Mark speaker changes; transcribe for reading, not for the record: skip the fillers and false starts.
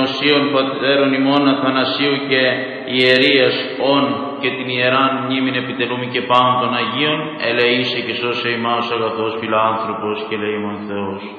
Speaker 1: οσίων πατέρων ημών Αθανασίου και ιερίας ον και την ιεράν μνήμην επιτελούμε και πάνω των Αγίων, ελεήσε και σώσε ημάς αγαθός φιλάνθρωπος και ελεήμων Θεός.